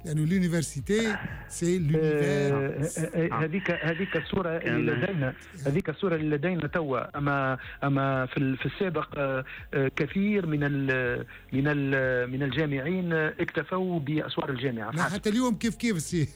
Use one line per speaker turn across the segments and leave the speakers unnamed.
لأنه اليونيفرسيتي سي لونيفير.
هذيك الصورة اللي لدينا، هذيك الصورة اللي لدينا توا. أما في السابق كثير من الجامعين اكتفوا بأسوار الجامعة.
لا حتى اليوم كيف السي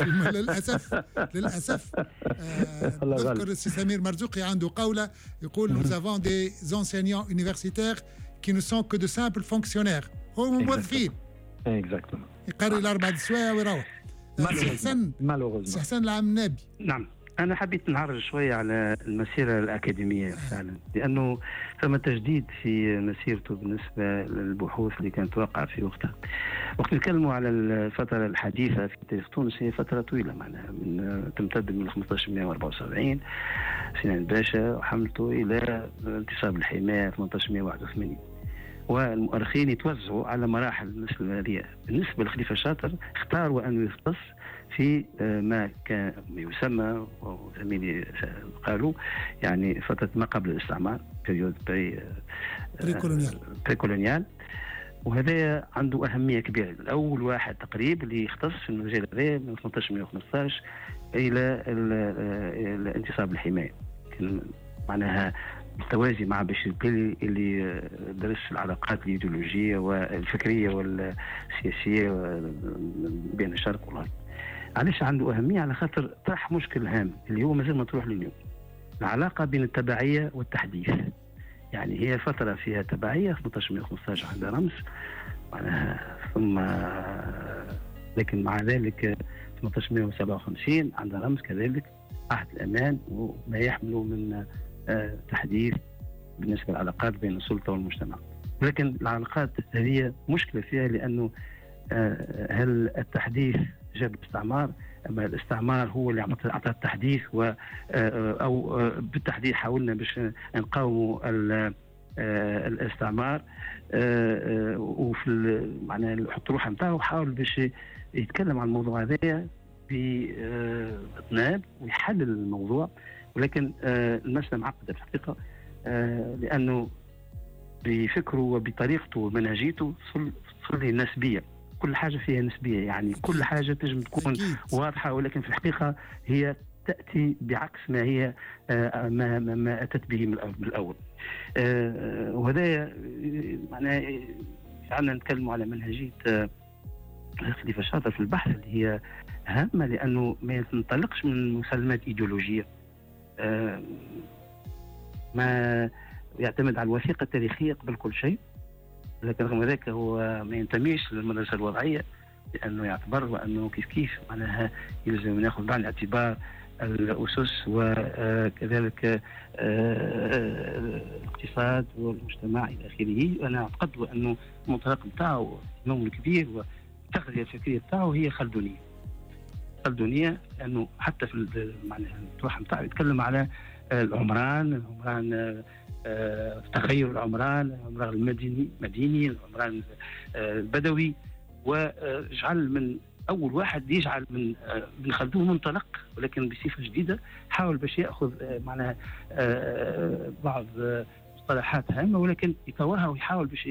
للأسف نذكر السي سمير مرزوقي عنده قولة يقول nous avons des enseignants universitaires qui ne sont que de simples fonctionnaires. هم موظفين. يقري الأربع سوايع ويروح. سي حسن العام النبي.
نعم، أنا حبيت نعرج شوية على المسيرة الأكاديمية فعلا، لأنه ثم تجديد في مسيرته بالنسبة للبحوث اللي كانت توقع في وقتها. وقت نتكلموا على الفترة الحديثة في تاريخ تونس، هي فترة طويلة معناها تمتد من 1574 سنان الباشا وحملته إلى انتصاب الحماية 1881. والمؤرخين يتوزعوا على مراحل بالنسبة لخليفة الشاطر اختاروا أن يختص في ما كان يسمى وزميلي قالوا يعني فترة ما قبل الاستعمار، بريود بريكولونيال. وهذا عنده أهمية كبيرة. الأول واحد تقريب اللي يختص في المجال هذا من 1815 إلى الانتصاب الحماية، معناها بالتوازي مع بشير القلي اللي درس العلاقات الإيديولوجية والفكرية والسياسية بين الشرق والغرب. علاش عنده أهمية؟ على خاطر طرح مشكل هام اللي هو مازال مطروح لليوم، العلاقة بين التبعية والتحديث. يعني هي فترة فيها تبعية 1815 عندها رمز معناها، ثم لكن مع ذلك 1857 عندها رمز كذلك عهد الأمان وما يحمله من تحديث بالنسبة للعلاقات بين السلطة والمجتمع. لكن العلاقات هذه مشكلة فيها، لأنه هل التحديث جاب الاستعمار؟ أما الاستعمار هو اللي أعطى التحديث أو بالتحديد حاولنا باش نقاوموا الاستعمار. وفي معناه الأطروحة نتاعو حاول باش يتكلم عن الموضوع هذا بإطناب ويحلل الموضوع، ولكن المسألة معقدة في الحقيقة، لأنه بفكره وبطريقته ومنهجيته تصل لي نسبية. كل حاجة فيها نسبية، يعني كل حاجة تجب تكون واضحة، ولكن في الحقيقة هي تأتي بعكس ما هي ما أتت به من الأول. وهذا معناه جعلنا نتكلم على منهجية خليفة الشاطر في البحث اللي هي هامة، لأنه ما ينطلقش من مسلمات إيديولوجية، ما يعتمد على الوثيقة التاريخية قبل كل شيء. لكن رغم ذلك هو ما ينتميش للمدرسة الوضعية، لأنه يعتبر وأنه كيف معناها يلزم ناخذ بعين الاعتبار الأسس وكذلك الاقتصاد والمجتمع إلى آخره. أنا أعتقد أنه المنطلق بتاعه اهتمامه الكبير والتغذية الفكرية بتاعه هي خلدونية، لأنه حتى في معناها الطروحة بتاعه يتكلم على العمران تغير العمران المديني العمران البدوي، وجعل من أول واحد يجعل من خلدون منطلق، ولكن بصفة جديدة حاول باش يأخذ معناها بعض مصطلحات هامة، ولكن يطورها ويحاول باش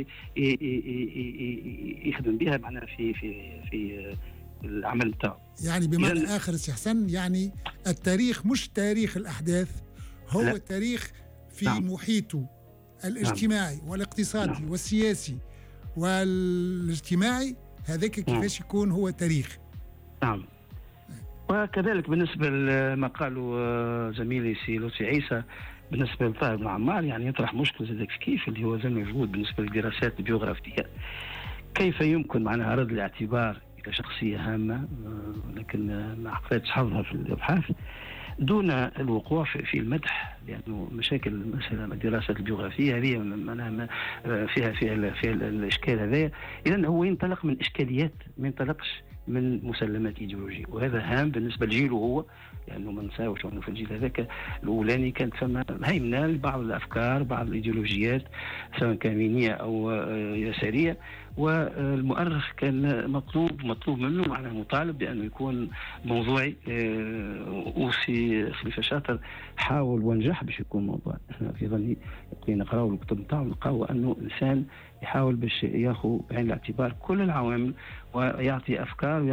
يخدم بها معناها في العمل بتاعه.
يعني بمعنى آخر سي حسن، يعني التاريخ مش تاريخ الأحداث، هو لا. التاريخ في محيطه الاجتماعي والاقتصادي والسياسي والاجتماعي، هذاك كيفاش يكون هو تاريخ.
نعم. وكذلك بالنسبة لما قالوا زميلي سي لطفي عيسى بالنسبة لطاهر بن عمار، يعني يطرح مشكلة زي كيف اللي هو زي موجود بالنسبة للدراسات البيوغرافية، كيف يمكن معناها رد الاعتبار كشخصية هامة لكن ما حققتش حظها في الأبحاث دون الوقوع في المدح، لأنه مشاكل مثلا الدراسة البيوغرافية هذه فيها الإشكال هذا. إذن هو ينطلق من إشكاليات، ما ينطلقش من مسلمات إيديولوجية، وهذا هام بالنسبة لجيله هو، لأنه ما نساوش أنه في الجيل هذاك الأولاني كانت فما هيمنة لبعض الأفكار بعض الإيديولوجيات سواء كيمينية أو يسارية، والمؤرخ كان مطلوب منه معناه مطالب بأنه يكون موضوعي. وفي خليفة الشاطر حاول ونجح باش يكون موضوعي. في ظني نقراو الكتب نتاعو نلقاو أنه إنسان يحاول باش ياخذ بعين الاعتبار كل العوامل ويعطي أفكار